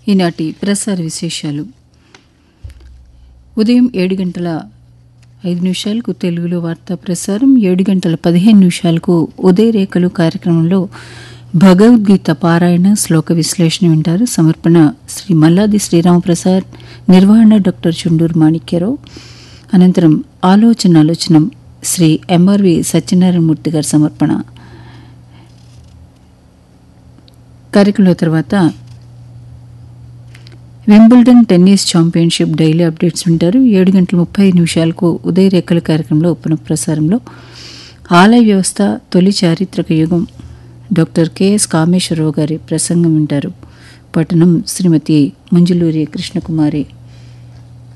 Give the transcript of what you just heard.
ఈనాటి ప్రసార విశేషాలు. ఉదయం 7:05 తెలుగులో వార్తా ప్రసారం, 7:15 ఉదయరేఖలు కార్యక్రమంలో భగవద్గీత పారాయణ శ్లోక విశ్లేషణ వింటారు. సమర్పణ శ్రీ మల్లాది శ్రీరామప్రసాద్, నిర్వహణ డాక్టర్ చుండూరు మాణిక్యరావు. అనంతరం ఆలోచన శ్రీ ఎంఆర్వి సత్యనారాయణమూర్తి గారి సమర్పణ. కార్యక్రమంలో తర్వాత Wimbledon tennis championship daily updates వింటారు. 7:35 ఉదయరేఖల కార్యక్రమంలో పునఃప్రసారంలో ఆలయ వ్యవస్థ తొలి చారిత్రక యుగం డాక్టర్ కెఎస్ కామేశ్వరరావు గారి ప్రసంగం వింటారు. పఠనం శ్రీమతి మంజులూరి కృష్ణకుమారి.